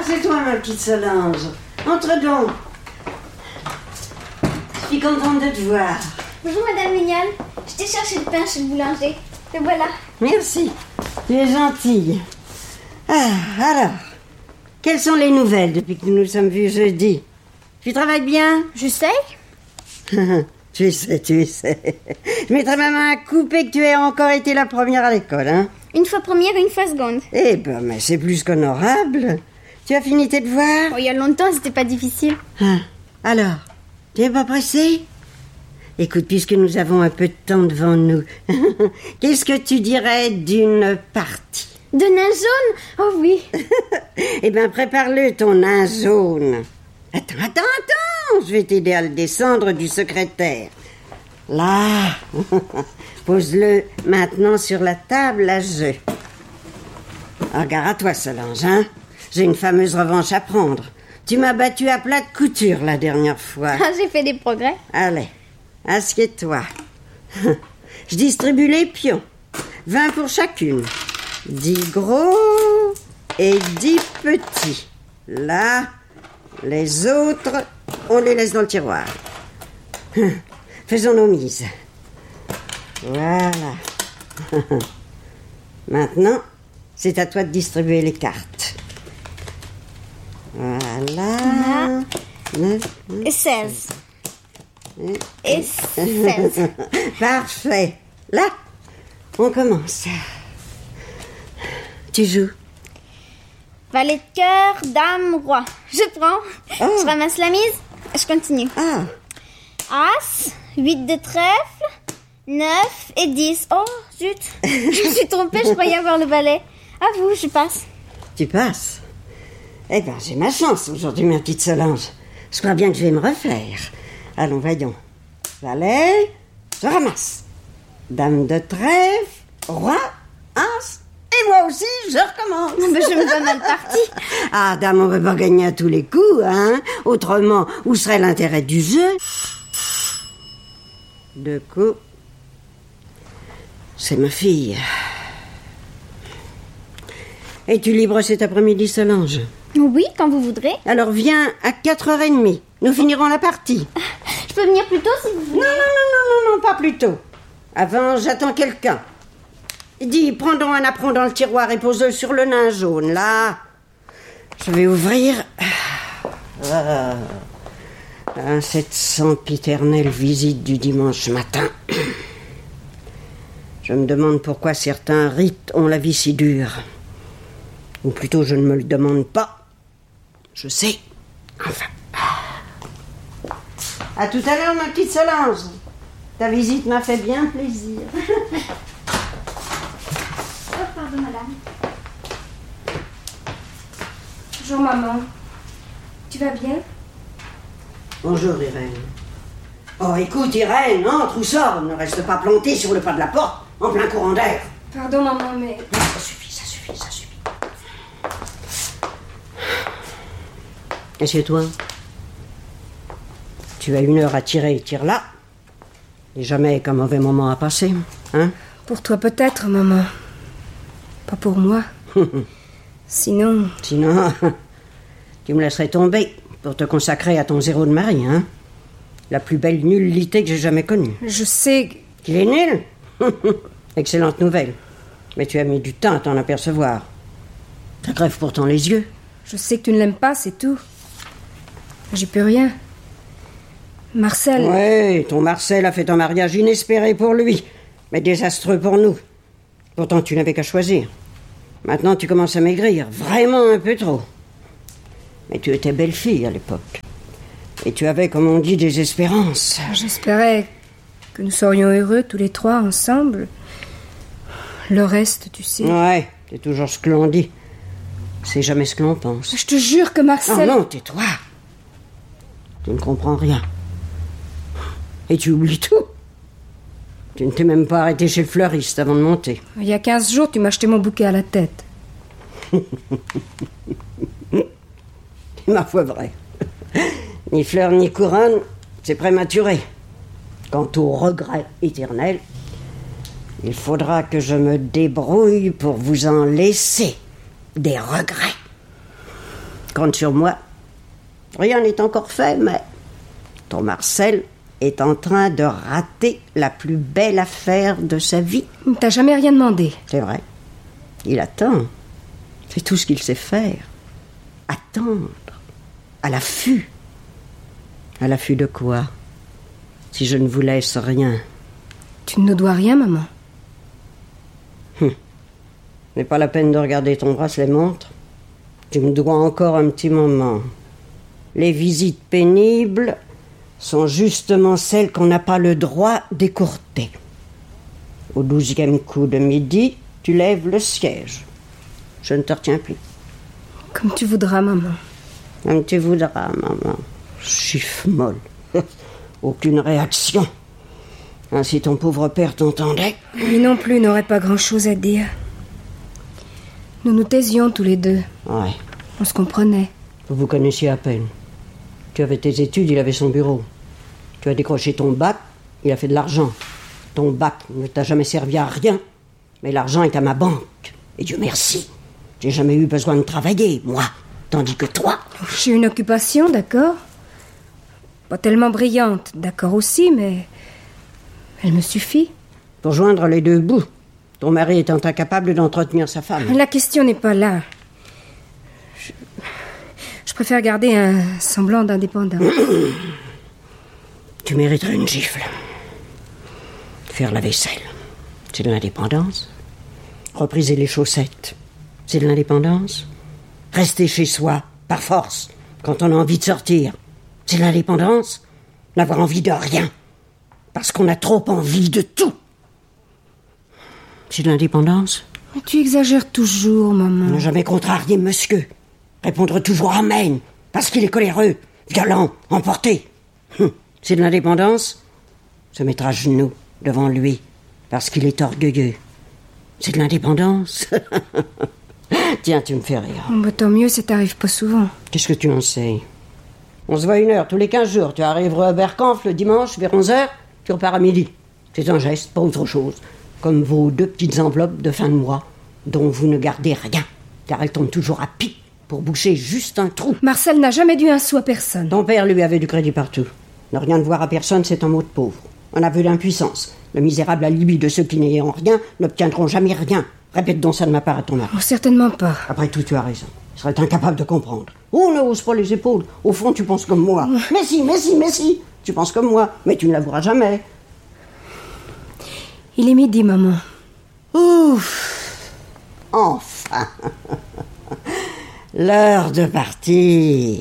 c'est toi, ma petite Solange. Entre donc. Je suis contente de te voir. Bonjour, Madame Mignonne. Je t'ai cherché le pain chez le boulanger. Le voilà. Merci. Tu es gentille. Ah, alors, quelles sont les nouvelles depuis que nous nous sommes vus jeudi? Tu travailles bien? Je sais. Tu sais. Je mettrais ma main à couper que tu aies encore été la première à l'école, hein? Une fois première, une fois seconde. Eh ben, mais c'est plus qu'honorable. Tu as fini tes devoirs? Oh, il y a longtemps, c'était pas difficile. Ah, alors, tu n'es pas pressé? Écoute, puisque nous avons un peu de temps devant nous, qu'est-ce que tu dirais d'une partie? De nain jaune? Oh oui. Eh bien, prépare-le, ton nain jaune. Attends. Je vais t'aider à le descendre du secrétaire. Là. Pose-le maintenant sur la table à jeu. Regarde à toi, Solange, hein? J'ai une fameuse revanche à prendre. Tu m'as battu à plat de couture la dernière fois. J'ai fait des progrès. Allez, assieds-toi. Je distribue les pions. 20 pour chacune. 10 gros et 10 petits. Là, les autres, on les laisse dans le tiroir. Faisons nos mises. Voilà. Maintenant, c'est à toi de distribuer les cartes. Voilà. 16. Et 16. Parfait. Là, on commence. Tu joues? Valet de cœur, dame, roi. Je prends. Oh. Je ramasse la mise. Je continue. Ah, As, 8 de trèfle, 9 et 10. Oh, zut. Je me suis trompée, je croyais avoir le valet. À vous, je passe. tu passes? Eh ben, j'ai ma chance aujourd'hui, ma petite Solange. Je crois bien que je vais me refaire. Allons, voyons. Valet, je ramasse. Dame de trèfle, roi, as, et moi aussi, je recommence. Mais je me vois mal partie. Ah, dame, on ne veut pas gagner à tous les coups, hein? Autrement, où serait l'intérêt du jeu? 2 coups. C'est ma fille. Es-tu libre cet après-midi, Solange? Oui, quand vous voudrez. Alors viens à 4h30. Nous finirons la partie. Je peux venir plus tôt si vous voulez. Non, pas plus tôt. Avant, j'attends quelqu'un. Dis, prends donc un apron dans le tiroir et pose-le sur le nain jaune, là. Je vais ouvrir. Cette sempiternelle visite du dimanche matin. Je me demande pourquoi certains rites ont la vie si dure. Ou plutôt, je ne me le demande pas. Je sais. Enfin. À tout à l'heure, ma petite Solange. Ta visite m'a fait bien plaisir. Oh, pardon, madame. Bonjour, maman. Tu vas bien? Bonjour, Irène. Oh, écoute, Irène, entre ou sors. Ne reste pas planté sur le pas de la porte, en plein courant d'air. Pardon, maman, mais... Ça suffit. Assieds-toi. Tu as 1 heure à tirer, tire là. Et jamais qu'un mauvais moment à passer, hein? Pour toi peut-être, maman. Pas pour moi. Sinon... Sinon, tu me laisserais tomber pour te consacrer à ton 0 de mari, hein? La plus belle nullité que j'ai jamais connue. Je sais... Qu'il est nul? Excellente nouvelle. Mais tu as mis du temps à t'en apercevoir. Ça crève pourtant les yeux. Je sais que tu ne l'aimes pas, c'est tout. J'y peux rien. Marcel... Oui, ton Marcel a fait un mariage inespéré pour lui, mais désastreux pour nous. Pourtant, tu n'avais qu'à choisir. Maintenant, tu commences à maigrir, vraiment un peu trop. Mais tu étais belle fille à l'époque. Et tu avais, comme on dit, des espérances. J'espérais que nous serions heureux tous les 3 ensemble. Le reste, tu sais... Ouais, c'est toujours ce que l'on dit. C'est jamais ce que l'on pense. Je te jure que Marcel... Non, tais-toi. Tu ne comprends rien. Et tu oublies tout. Tu ne t'es même pas arrêté chez le fleuriste avant de monter. Il y a 15 jours, tu m'as acheté mon bouquet à la tête. Ma foi, vrai. Ni fleurs ni couronne, c'est prématuré. Quant au regret éternel, il faudra que je me débrouille pour vous en laisser des regrets. Compte sur moi. Rien n'est encore fait, mais ton Marcel est en train de rater la plus belle affaire de sa vie. T'as jamais rien demandé. C'est vrai. Il attend. C'est tout ce qu'il sait faire. Attendre. À l'affût. À l'affût de quoi? Si je ne vous laisse rien. Tu ne nous dois rien, maman. N'est pas la peine de regarder ton bracelet montre. Tu me dois encore un petit moment. Les visites pénibles sont justement celles qu'on n'a pas le droit d'écourter. Au 12e coup de midi, tu lèves le siège. Je ne te retiens plus. Comme tu voudras, maman. Comme tu voudras, maman. Chiffre molle. Aucune réaction. Ainsi ton pauvre père t'entendait. Lui non plus n'aurait pas grand-chose à dire. Nous nous taisions tous les deux. Ouais. On se comprenait. Vous vous connaissiez à peine. Tu avais tes études, il avait son bureau. Tu as décroché ton bac, il a fait de l'argent. Ton bac ne t'a jamais servi à rien, mais l'argent est à ma banque. Et Dieu merci, j'ai jamais eu besoin de travailler, moi. Tandis que toi... J'ai une occupation, d'accord. Pas tellement brillante, d'accord aussi, mais... elle me suffit. Pour joindre les deux bouts, ton mari étant incapable d'entretenir sa femme. La question n'est pas là. Je préfère garder un semblant d'indépendance. Tu mériterais une gifle. Faire la vaisselle, c'est de l'indépendance. Repriser les chaussettes, c'est de l'indépendance. Rester chez soi, par force, quand on a envie de sortir, c'est de l'indépendance. N'avoir envie de rien, parce qu'on a trop envie de tout. C'est de l'indépendance. Tu exagères toujours, maman. Ne jamais contrarier monsieur. Répondre toujours amen, parce qu'il est coléreux, violent, emporté. C'est de l'indépendance. Se mettre à genoux devant lui, parce qu'il est orgueilleux. C'est de l'indépendance. Tiens, tu me fais rire. Bah, tant mieux, ça t'arrive pas souvent. Qu'est-ce que tu en sais? On se voit 1 heure tous les 15 jours. Tu arriveras à Bercanf le dimanche vers 11h, tu repars à midi. C'est un geste, pas autre chose. Comme vos 2 petites enveloppes de fin de mois, dont vous ne gardez rien, car elles tombent toujours à pic pour boucher juste un trou. Marcel n'a jamais dû un sou à personne. Ton père lui avait du crédit partout. Ne rien devoir à personne, c'est un mot de pauvre. Un aveu d'impuissance. Le misérable alibi de ceux qui n'ayant rien n'obtiendront jamais rien. Répète donc ça de ma part à ton mari. Oh, certainement pas. Après tout, tu as raison. Il serait incapable de comprendre. Oh, ne hausse pas les épaules. Au fond, tu penses comme moi. Mais si. Tu penses comme moi, mais tu ne l'avoueras jamais. Il est midi, maman. Ouf. Enfin. L'heure de partir.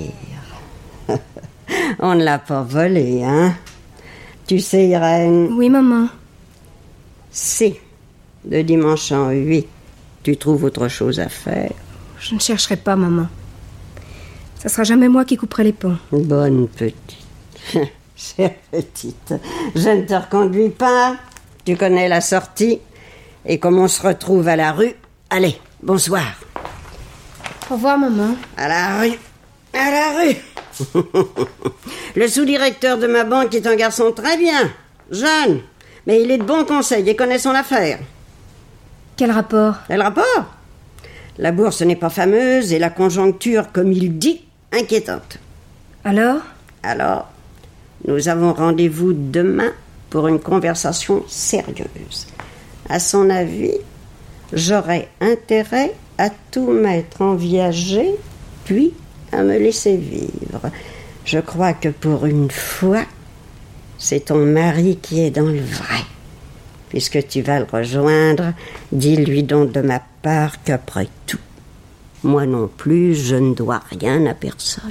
On ne l'a pas volé, hein? Tu sais, Irène... Oui, maman. Si, de dimanche en 8, tu trouves autre chose à faire. Je ne chercherai pas, maman. Ça sera jamais moi qui couperai les ponts. Bonne petite. Chère petite, je ne te reconduis pas. Tu connais la sortie. Et comme on se retrouve à la rue, allez, bonsoir. Au revoir, maman. À la rue. À la rue. Le sous-directeur de ma banque est un garçon très bien, jeune, mais il est de bons conseils et connaît son affaire. Quel rapport? Quel rapport? La bourse n'est pas fameuse et la conjoncture, comme il dit, inquiétante. Alors, nous avons rendez-vous demain pour une conversation sérieuse. À son avis, j'aurais intérêt à tout mettre en viager, puis à me laisser vivre. Je crois que pour une fois, c'est ton mari qui est dans le vrai. Puisque tu vas le rejoindre, dis-lui donc de ma part qu'après tout, moi non plus, je ne dois rien à personne.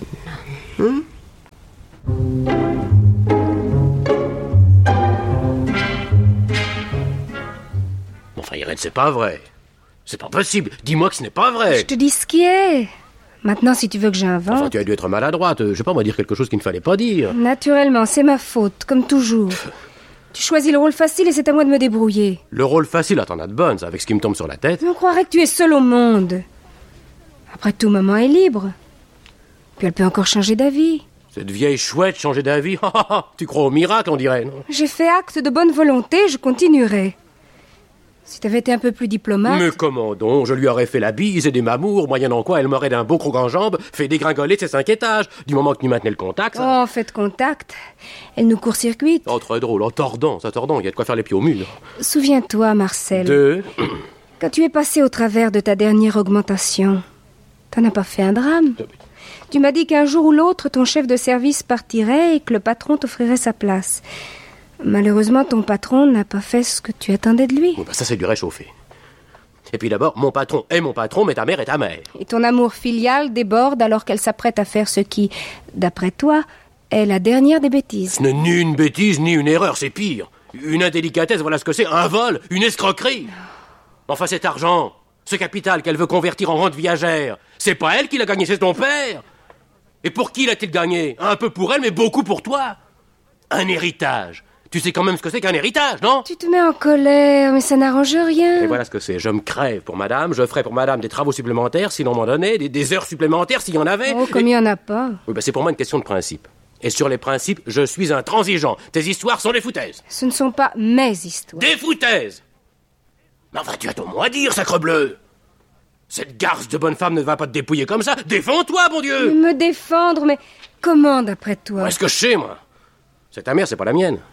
Enfin, Irène, c'est pas vrai. C'est pas possible. Dis-moi que ce n'est pas vrai. je te dis ce qui est. Maintenant, si tu veux que j'invente... Enfin, tu as dû être maladroite. Je sais pas, moi, dire quelque chose qu'il ne fallait pas dire. Naturellement, c'est ma faute, comme toujours. Tu choisis le rôle facile et c'est à moi de me débrouiller. Le rôle facile, t'en as de bonnes, avec ce qui me tombe sur la tête. On croirait que tu es seul au monde. Après tout, maman est libre. Puis elle peut encore changer d'avis. Cette vieille chouette changer d'avis. Tu crois au miracle, on dirait, non? J'ai fait acte de bonne volonté, je continuerai. Si t'avais été un peu plus diplomate... Mais comment donc? Je lui aurais fait la bise et des mamours, moyennant quoi elle m'aurait d'un beau croc en jambe fait dégringoler de ses 5 étages. Du moment que tu maintenais le contact, ça... Oh, en fait contact. Elle nous court-circuite. Oh, très drôle. Oh, tordant, il y a de quoi faire les pieds au mur. Souviens-toi, Marcel. Deux. Quand tu es passé au travers de ta dernière augmentation, t'en as pas fait un drame. Tu m'as dit qu'un jour ou l'autre, ton chef de service partirait et que le patron t'offrirait sa place. Malheureusement, ton patron n'a pas fait ce que tu attendais de lui. Bon, bah, ça, c'est du réchauffé. Et puis d'abord, mon patron est mon patron, mais ta mère est ta mère. Et ton amour filial déborde alors qu'elle s'apprête à faire ce qui, d'après toi, est la dernière des bêtises. Ce n'est ni une bêtise, ni une erreur, c'est pire. Une indélicatesse, voilà ce que c'est. Un vol, une escroquerie. Enfin, cet argent, ce capital qu'elle veut convertir en rente viagère, c'est pas elle qui l'a gagné, c'est ton père. Et pour qui l'a-t-il gagné? Un peu pour elle, mais beaucoup pour toi. Un héritage. Tu sais quand même ce que c'est qu'un héritage, non? Tu te mets en colère, mais ça n'arrange rien. Et voilà ce que c'est. Je me crève pour madame, je ferai pour madame des travaux supplémentaires si l'on m'en donnait, des heures supplémentaires s'il y en avait. Oh, comme il n'y en a pas. Oui, c'est pour moi une question de principe. Et sur les principes, je suis intransigeant. Tes histoires sont des foutaises. Ce ne sont pas mes histoires. Des foutaises! Mais enfin, tu as ton mot à dire, sacrebleu! Cette garce de bonne femme ne va pas te dépouiller comme ça. Défends-toi, bon Dieu! Me défendre, mais comment d'après toi? Est-ce que je sais, moi? C'est ta mère, c'est pas la mienne.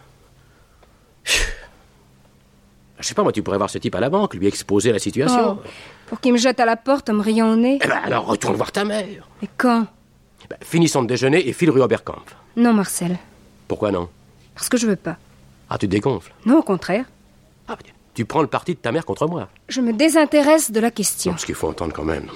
Je sais pas, moi, tu pourrais voir ce type à la banque, lui exposer la situation. Oh, pour qu'il me jette à la porte en me riant au nez. Eh ben, alors retourne voir ta mère. Mais quand? Finissons de déjeuner et file rue Oberkampf. Non, Marcel. Pourquoi non? Parce que je veux pas. Ah, tu te dégonfles? Non, au contraire. Ah, tu prends le parti de ta mère contre moi. Je me désintéresse de la question. Non, ce qu'il faut entendre quand même.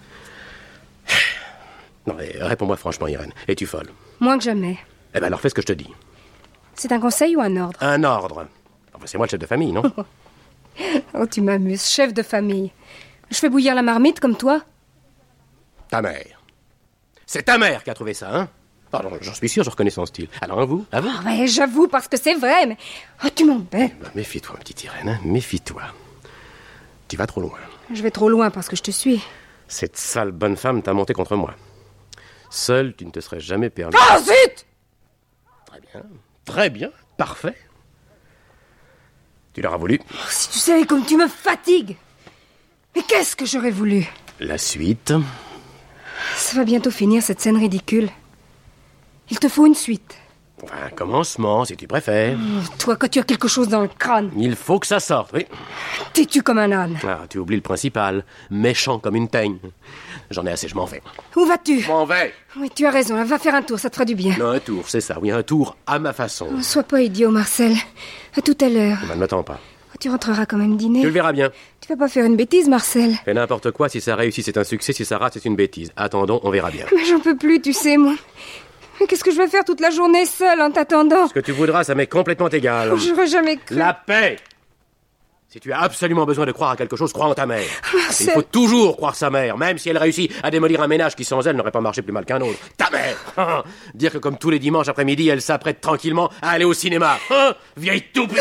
Non, mais réponds-moi franchement, Irène. Es-tu folle? Moins que jamais. Eh ben alors fais ce que je te dis. C'est un conseil ou un ordre? Un ordre. Enfin, c'est moi le chef de famille, non? Oh, tu m'amuses, chef de famille. Je fais bouillir la marmite comme toi? Ta mère. C'est ta mère qui a trouvé ça, hein? Pardon, j'en suis sûr, je reconnais son style. Alors, à vous? Oh, ouais, j'avoue, parce que c'est vrai, mais... Oh, tu m'embêtes. Bah, méfie-toi, petite Irène, hein? Méfie-toi. Tu vas trop loin. Je vais trop loin parce que je te suis. Cette sale bonne femme t'a monté contre moi. Seule, tu ne te serais jamais permis... Oh, zut! Très bien, parfait. Tu l'auras voulu. Oh, si tu savais comme tu me fatigues. Mais qu'est-ce que j'aurais voulu? La suite. Ça va bientôt finir, cette scène ridicule. Il te faut une suite. Un commencement, si tu préfères. Toi, quand tu as quelque chose dans le crâne. Il faut que ça sorte, oui. Têtu comme un âne. Ah, tu oublies le principal. Méchant comme une teigne. J'en ai assez, je m'en vais. Où vas-tu? Je m'en vais. Oui, tu as raison, là, va faire un tour, ça te fera du bien. Non, un tour, c'est ça, oui, un tour à ma façon. Oh, sois pas idiot, Marcel. À tout à l'heure. Ne m'attends pas. Oh, tu rentreras quand même dîner. Tu le verras bien. Tu vas pas faire une bêtise, Marcel. Et n'importe quoi, si ça réussit, c'est un succès, si ça rate, c'est une bêtise. Attendons, on verra bien. Mais j'en peux plus, tu sais, moi. Mais qu'est-ce que je vais faire toute la journée seule en t'attendant? Ce que tu voudras, ça m'est complètement égal. Oh, j'aurais jamais cru. La paix! Si tu as absolument besoin de croire à quelque chose, crois en ta mère. Marcel. Il faut toujours croire sa mère, même si elle réussit à démolir un ménage qui sans elle n'aurait pas marché plus mal qu'un autre. Ta mère! Dire que comme tous les dimanches après-midi, elle s'apprête tranquillement à aller au cinéma. Vieille toupie!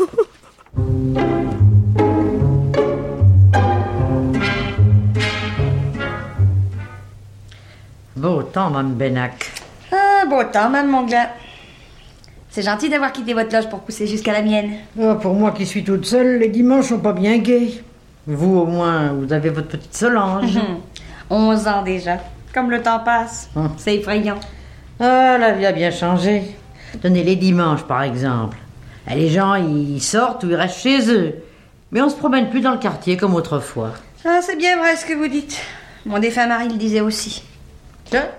Beau temps, Mme Benac. Ah, beau temps, Mme Monglin. C'est gentil d'avoir quitté votre loge pour pousser jusqu'à la mienne. Oh, pour moi qui suis toute seule, les dimanches sont pas bien gais. Vous, au moins, vous avez votre petite Solange. 11 ans déjà. Comme le temps passe. C'est effrayant. Ah, la vie a bien changé. Tenez, les dimanches, par exemple. Les gens, ils sortent ou ils restent chez eux. Mais on se promène plus dans le quartier comme autrefois. Ah, c'est bien vrai ce que vous dites. Mon défunt mari le disait aussi. Tiens.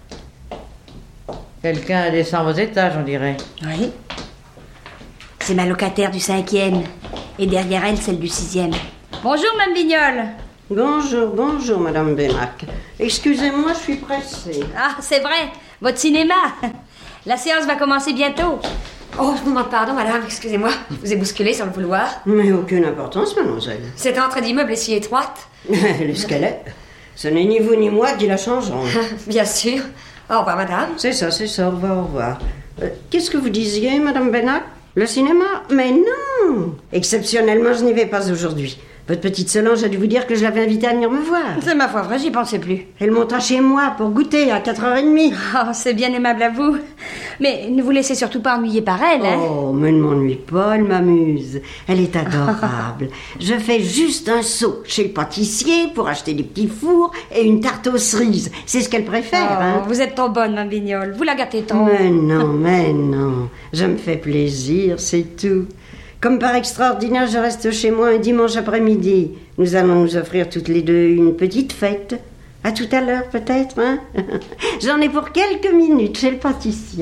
Quelqu'un descend aux étages, on dirait. Oui. C'est ma locataire du 5e. Et derrière elle, celle du 6e. Bonjour, Mme Vignol. Bonjour, Madame Benac. Excusez-moi, je suis pressée. Ah, c'est vrai. Votre cinéma. La séance va commencer bientôt. Oh, je vous demande pardon, madame, excusez-moi. Je vous ai bousculé sur le vouloir. Mais aucune importance, mademoiselle. Cette entrée d'immeuble est si étroite. Elle est ce qu'elle est. Ce n'est ni vous ni moi qui la changeons. Bien sûr. Au revoir, madame. C'est ça, au revoir. Qu'est-ce que vous disiez, Madame Benac? Le cinéma? Mais non! Exceptionnellement, je n'y vais pas aujourd'hui. Votre petite Solange a dû vous dire que je l'avais invitée à venir me voir. C'est ma foi vraie, j'y pensais plus. Elle monta chez moi pour goûter à 4h30. Oh, c'est bien aimable à vous. Mais ne vous laissez surtout pas ennuyer par elle, hein. Oh, mais ne m'ennuie pas, elle m'amuse. Elle est adorable. Je fais juste un saut chez le pâtissier pour acheter des petits fours et une tarte aux cerises. C'est ce qu'elle préfère, hein. Vous êtes trop bonne, Mme Vignol. Vous la gâtez trop. Mais non. Je me fais plaisir, c'est tout. Comme par extraordinaire, je reste chez moi un dimanche après-midi. Nous allons nous offrir toutes les deux une petite fête. À tout à l'heure, peut-être, hein. J'en ai pour quelques minutes chez le pâtissier.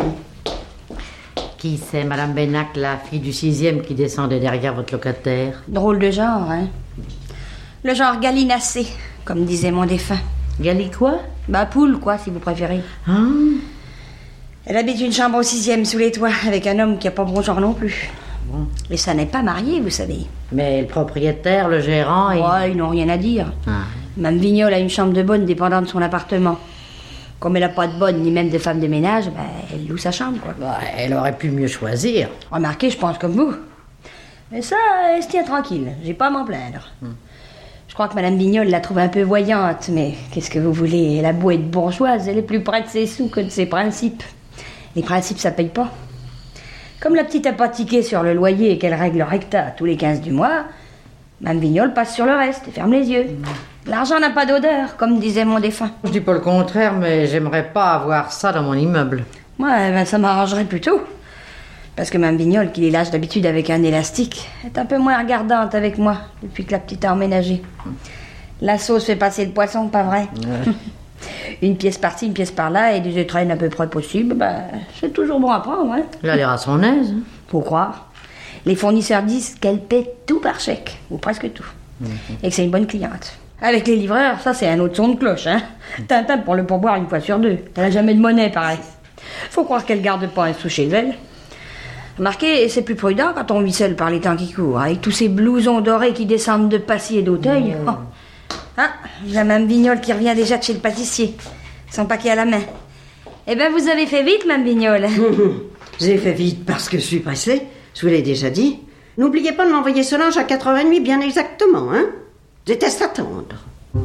Qui c'est, Madame Bénac, la fille du 6e qui descendait derrière votre locataire? Drôle de genre, hein. Le genre gallinacé, comme disait mon défunt. Gali quoi? Bah, poule, quoi, si vous préférez. Hein? Elle habite une chambre au 6e sous les toits, avec un homme qui a pas bon genre non plus. Bon. Et ça n'est pas marié, vous savez. Mais le propriétaire, le gérant... Ouais, ils n'ont rien à dire. Mme Vignol a une chambre de bonne dépendant de son appartement. Comme elle n'a pas de bonne, ni même de femme de ménage, bah, elle loue sa chambre, quoi. Bah, elle aurait pu mieux choisir. Remarquez, je pense comme vous. Mais ça, elle se tient tranquille. J'ai pas à m'en plaindre. Je crois que Mme Vignol la trouve un peu voyante, mais qu'est-ce que vous voulez? Elle a beau être bourgeoise, elle est plus près de ses sous que de ses principes. Les principes, ça paye pas. Comme la petite a pas tiqué sur le loyer et qu'elle règle le recta tous les 15 du mois, Mme Vignol passe sur le reste et ferme les yeux. L'argent n'a pas d'odeur, comme disait mon défunt. Je dis pas le contraire, mais j'aimerais pas avoir ça dans mon immeuble. Ouais, ben ça m'arrangerait plutôt. Parce que Mme Vignol, qui les lâche d'habitude avec un élastique, est un peu moins regardante avec moi depuis que la petite a emménagé. La sauce fait passer le poisson, pas vrai? Ouais. Une pièce par-ci, une pièce par-là, et des étrennes à peu près possibles, ben, c'est toujours bon à prendre, hein. Elle a l'air à son aise. Faut croire. Les fournisseurs disent qu'elle paie tout par chèque, ou presque tout. Et que c'est une bonne cliente. Avec les livreurs, ça c'est un autre son de cloche, hein. Tintin pour le pourboire une fois sur deux. Elle a jamais de monnaie, pareil. Faut croire qu'elle garde pas un sou chez elle. Remarquez, c'est plus prudent quand on vit seul par les temps qui courent, avec tous ces blousons dorés qui descendent de Passy et d'Auteuil. Oh. Ah, la Mme Vignol qui revient déjà de chez le pâtissier, son paquet à la main. Eh ben, vous avez fait vite, Mme Vignol. J'ai fait vite parce que je suis pressée, je vous l'ai déjà dit. N'oubliez pas de m'envoyer Solange à 4h30 bien exactement, hein. Je déteste attendre.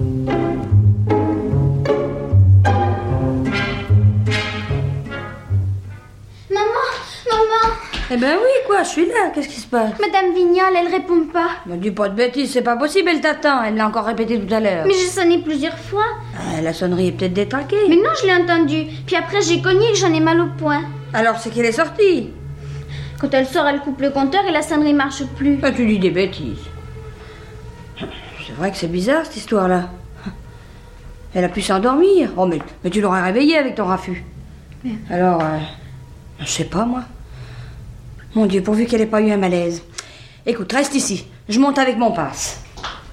Maman. Eh ben oui, quoi, je suis là, qu'est-ce qui se passe? Madame Vignol, elle répond pas. Ne dis pas de bêtises, c'est pas possible, elle t'attend, elle l'a encore répété tout à l'heure. Mais j'ai sonné plusieurs fois. La sonnerie est peut-être détraquée. Mais non, je l'ai entendu. Puis après, j'ai cogné que j'en ai mal au poing. Alors c'est qu'elle est sortie. Quand elle sort, elle coupe le compteur et la sonnerie marche plus. Ah, tu dis des bêtises. C'est vrai que c'est bizarre, cette histoire-là. Elle a pu s'endormir. Oh, mais tu l'aurais réveillée avec ton raffut. Mais... Alors, je sais pas, moi. Mon Dieu, pourvu qu'elle ait pas eu un malaise. Écoute, reste ici. Je monte avec mon passe.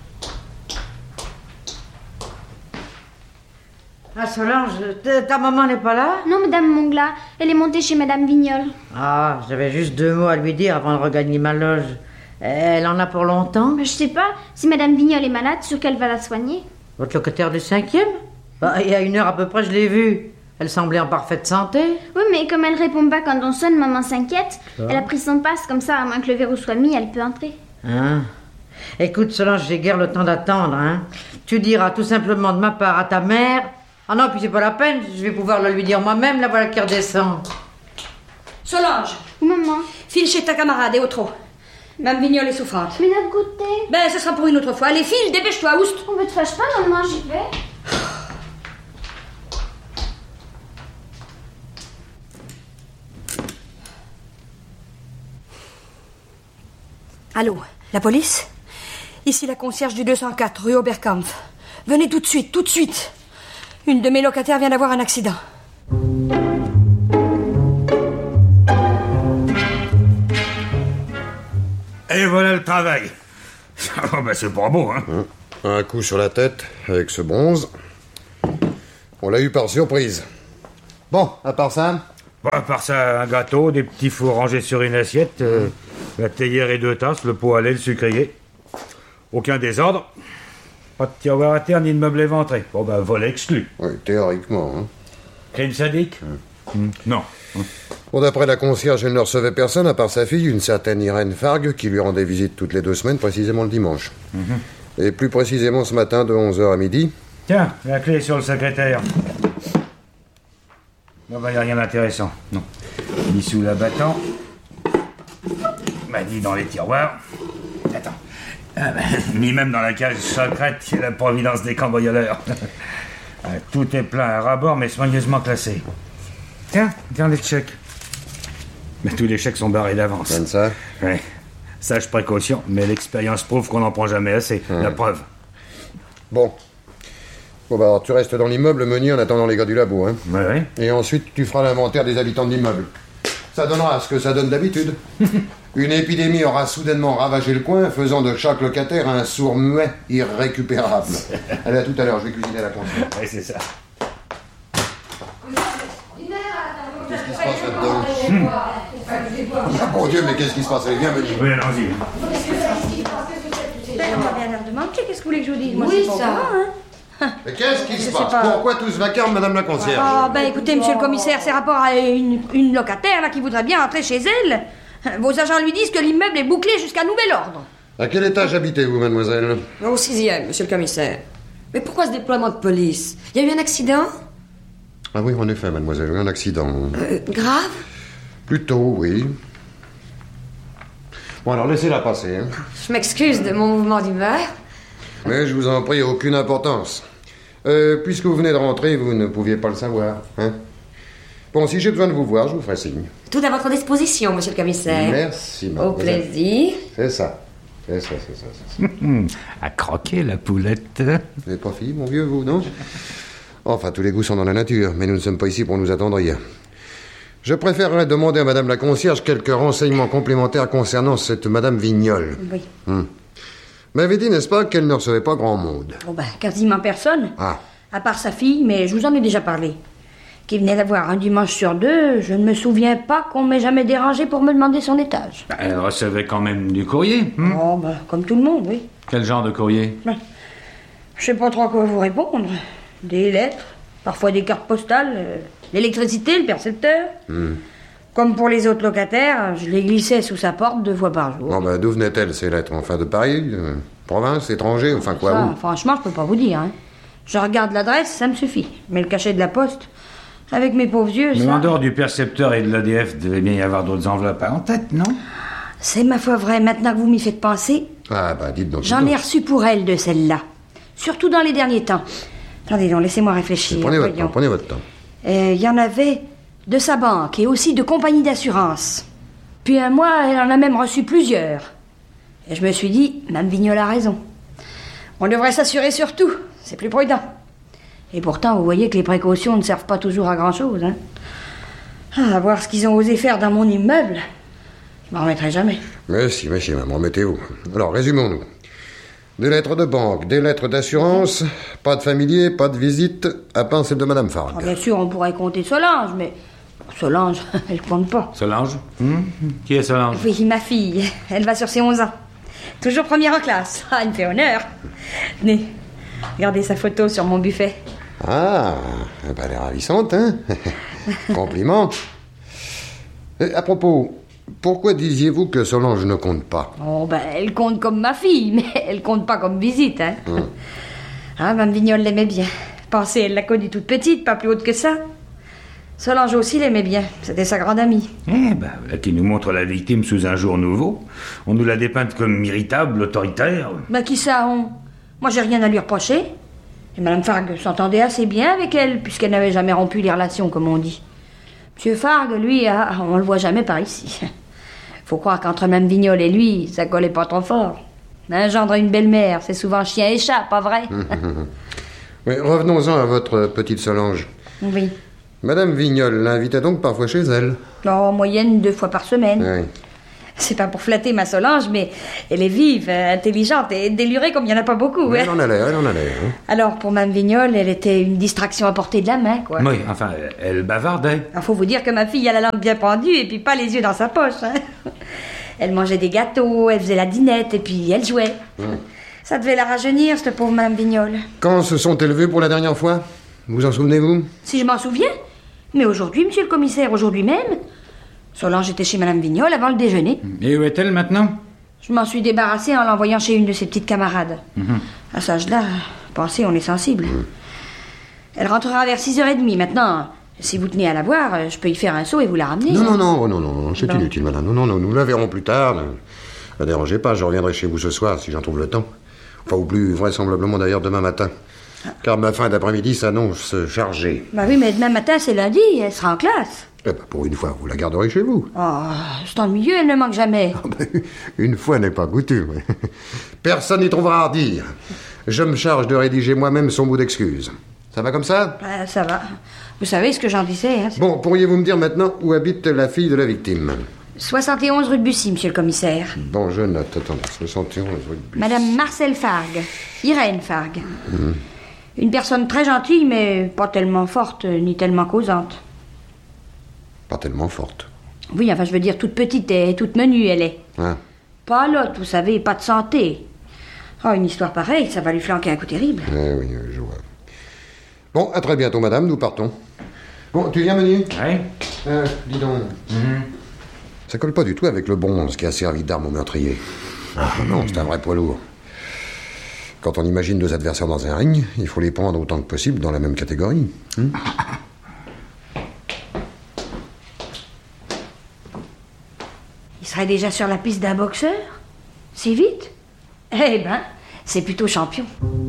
Ah, Solange, ta maman n'est pas là? Non, Madame Mongla, elle est montée chez Madame Vignol. Ah, j'avais juste 2 mots à lui dire avant de regagner ma loge. Elle en a pour longtemps? Mais je sais pas, si Madame Vignol est malade, sûr qu'elle va la soigner. Votre locataire du 5e? Bah, il y a 1 heure à peu près, je l'ai vue. Elle semblait en parfaite santé. Oui, mais comme elle répond pas quand on sonne, maman s'inquiète. Elle a pris son passe, comme ça, à moins que le verrou soit mis, elle peut entrer. Hein? Écoute, Solange, j'ai guère le temps d'attendre, hein. Tu diras tout simplement de ma part à ta mère... Ah non, puis c'est pas la peine, je vais pouvoir le lui dire moi-même, la voilà qui redescend. Solange! Oui, maman. File chez ta camarade et au trot. Mme Vignol est souffrante. Mais notre goûter. Ben, ce sera pour une autre fois. Allez, file, dépêche-toi, oust! On ne te fâche pas, maman, j'y vais. Allô, la police? Ici la concierge du 204, rue Oberkampf. Venez tout de suite, tout de suite. Une de mes locataires vient d'avoir un accident. Et voilà le travail. Oh ben c'est pas beau, hein. Un coup sur la tête avec ce bronze. On l'a eu par surprise. Bon, à part ça? Bon, à part ça, un gâteau, des petits fours rangés sur une assiette, la théière et 2 tasses, le pot à lait, le sucrier. Aucun désordre. Pas de tiroir à terre ni de meubles éventrés. Bon ben, vol exclu. Oui, théoriquement, hein. Crime sadique? Non. Bon, d'après la concierge, elle ne recevait personne à part sa fille, une certaine Irène Fargue, qui lui rendait visite toutes les 2 semaines, précisément le dimanche. Et plus précisément ce matin de 11h à midi. Tiens, la clé est sur le secrétaire. Non, bah, y a rien d'intéressant. Non. Ni sous l'abattant. Bah, ni dans les tiroirs. Attends. Ah, bah, ni même dans la cage secrète qui est la providence des cambrioleurs. Tout est plein à ras-bord, mais soigneusement classé. Tiens, les chèques. Mais tous les chèques sont barrés d'avance. Comme ça? Ouais. Sage précaution, mais l'expérience prouve qu'on n'en prend jamais assez. La preuve. Bon, bah alors tu restes dans l'immeuble, Meunier, en attendant les gars du labo, hein. Ouais. Et ensuite, tu feras l'inventaire des habitants de l'immeuble. Ça donnera ce que ça donne d'habitude. Une épidémie aura soudainement ravagé le coin, faisant de chaque locataire un sourd-muet irrécupérable. Allez, à tout à l'heure, je vais cuisiner la conscience. Ouais, c'est ça. Qu'est-ce qui se passe là-dedans? Ah, mon Dieu, mais qu'est-ce qui se passe? Allez, viens, Meunier. Oui, allons-y. On va bien l'air de manquer, qu'est-ce que vous voulez que je vous dise? Moi, Oui, c'est pas ça. au courant, hein. Mais qu'est-ce qui se sais passe? pas. Pourquoi tout ce vacarme, madame la concierge? Ah, ben écoutez, monsieur le commissaire, c'est rapport à une locataire là qui voudrait bien rentrer chez elle. Vos agents lui disent que l'immeuble est bouclé jusqu'à nouvel ordre. À quel étage habitez-vous, mademoiselle? Au 6e, monsieur le commissaire. Mais pourquoi ce déploiement de police? Il y a eu un accident? Ah oui, en effet, mademoiselle, un accident. Grave? Plutôt, oui. Bon, alors laissez-la passer, hein. Je m'excuse de mon mouvement d'humeur. Mais je vous en prie, aucune importance. Puisque vous venez de rentrer, vous ne pouviez pas le savoir, hein. Bon, si j'ai besoin de vous voir, je vous ferai signe. Tout à votre disposition, monsieur le commissaire. Merci, Au mademoiselle. plaisir. C'est ça. C'est ça. À croquer, la poulette. Vous n'êtes pas fille, mon vieux, vous, non? Enfin, tous les goûts sont dans la nature, mais nous ne sommes pas ici pour nous attendrir. Je préférerais demander à madame la concierge quelques renseignements complémentaires concernant cette madame Vignol. Oui. M'avait dit, n'est-ce pas, qu'elle ne recevait pas grand monde? Bon, ben, quasiment personne. Ah. À part sa fille, mais je vous en ai déjà parlé. Qui venait la voir un dimanche sur deux, je ne me souviens pas qu'on m'ait jamais dérangé pour me demander son étage. Elle recevait quand même du courrier. Oh, ben, comme tout le monde, oui. Quel genre de courrier? Je sais pas trop à quoi vous répondre. Des lettres, parfois des cartes postales, l'électricité, le percepteur. Comme pour les autres locataires, je les glissais sous sa porte 2 fois par jour. Bon, ben, d'où venaient-elles, ces lettres? Enfin, de Paris? Province? Étranger? Enfin, quoi? Ça, Où? franchement, je peux pas vous dire. Hein. Je regarde l'adresse, ça me suffit. Mais le cachet de la poste, avec mes pauvres yeux, Mais ça... en dehors du percepteur et de l'ADF, il devait bien y avoir d'autres enveloppes en tête, non? C'est ma foi vrai, maintenant que vous m'y faites penser, Ah, bah, dites donc. j'en ai reçu pour elle de celle-là. Surtout dans les derniers temps. Attendez donc, laissez-moi réfléchir. Prenez votre voyons. temps, prenez votre temps. Il y en avait de sa banque et aussi de compagnie d'assurance. Puis un mois, elle en a même reçu plusieurs. Et je me suis dit, Mme Vignol a raison. On devrait s'assurer sur tout, c'est plus prudent. Et pourtant, vous voyez que les précautions ne servent pas toujours à grand-chose. Hein. À voir ce qu'ils ont osé faire dans mon immeuble, je m'en remettrai jamais. Mais si, maman, remettez-vous. Alors, résumons-nous. Des lettres de banque, des lettres d'assurance, pas de familier, pas de visite, à part celle de Madame Fargue. Alors, bien sûr, on pourrait compter Solange, mais... Solange, elle compte pas. Solange? Qui est Solange? Oui, ma fille. Elle va sur ses 11 ans. Toujours première en classe. Ah, elle me fait honneur. Tenez, regardez sa photo sur mon buffet. Ah, bah, elle est ravissante, hein. Compliment. Et à propos, pourquoi disiez-vous que Solange ne compte pas? Oh, ben, elle compte comme ma fille, mais elle compte pas comme visite, hein. Ah, Mme Vignol l'aimait bien. Pensez, elle l'a connue toute petite, pas plus haute que ça. Solange aussi l'aimait bien. C'était sa grande amie. Eh ben, voilà qui nous montre la victime sous un jour nouveau. On nous l'a dépeinte comme irritable, autoritaire. Ben, qui ça, on... Moi, j'ai rien à lui reprocher. Et Mme Fargue s'entendait assez bien avec elle, puisqu'elle n'avait jamais rompu les relations, comme on dit. Monsieur Fargue, lui, on le voit jamais par ici. Faut croire qu'entre Mme Vignol et lui, ça collait pas trop fort. Un gendre et une belle-mère, c'est souvent chien et chat, pas vrai? Mais revenons-en à votre petite Solange. Oui. Madame Vignol l'invitait donc parfois chez elle? En moyenne 2 fois par semaine. Oui. C'est pas pour flatter ma Solange, mais elle est vive, intelligente et délurée comme il n'y en a pas beaucoup. Elle en a l'air, hein. Alors, pour Mme Vignol, elle était une distraction à portée de la main, quoi. Oui, enfin, elle bavardait. Alors, faut vous dire que ma fille a la langue bien pendue et puis pas les yeux dans sa poche. Hein. Elle mangeait des gâteaux, elle faisait la dînette et puis elle jouait. Ça devait la rajeunir, cette pauvre Mme Vignol. Quand se sont-elles vues pour la dernière fois? Vous en souvenez-vous? Si je m'en souviens. Mais aujourd'hui, monsieur le commissaire, aujourd'hui même, Solange était chez Mme Vignol avant le déjeuner. Et où est-elle maintenant? Je m'en suis débarrassée en l'envoyant chez une de ses petites camarades. À cet âge-là, pensez, on est sensible. Elle rentrera vers 6h30. Maintenant, si vous tenez à la voir, je peux y faire un saut et vous la ramener. Non, c'est inutile, madame. Non, nous la verrons plus tard. Ne la dérangez pas, je reviendrai chez vous ce soir si j'en trouve le temps. Enfin, ou plus vraisemblablement d'ailleurs demain matin. Car ma fin d'après-midi s'annonce chargée. Bah oui, mais demain matin, c'est lundi, elle sera en classe. Eh ben, pour une fois, vous la garderez chez vous. Oh, c'est ennuyeux, elle ne manque jamais. Une fois n'est pas coutume. Personne n'y trouvera à redire. Je me charge de rédiger moi-même son bout d'excuse. Ça va comme ça? Ça va. Vous savez ce que j'en disais, hein? Bon, pourriez-vous me dire maintenant où habite la fille de la victime? 71 rue de Bussy, monsieur le commissaire. Bon, je note. Attendez, 71 rue de Bussy. Madame Marcel Fargue. Irène Fargue. Une personne très gentille, mais pas tellement forte, ni tellement causante. Pas tellement forte. Oui, enfin, je veux dire, toute petite et toute menue, elle est. Ah. Pas l'autre, vous savez, pas de santé. Oh, une histoire pareille, ça va lui flanquer un coup terrible. Oui, je vois. Bon, à très bientôt, madame, nous partons. Bon, tu viens, Menu? Oui. Dis donc. Ça colle pas du tout avec le bronze qui a servi d'arme au meurtrier. Non, c'est un vrai poids lourd. Quand on imagine deux adversaires dans un ring, il faut les prendre autant que possible dans la même catégorie. Il serait déjà sur la piste d'un boxeur? Si vite? Eh ben, c'est plutôt champion.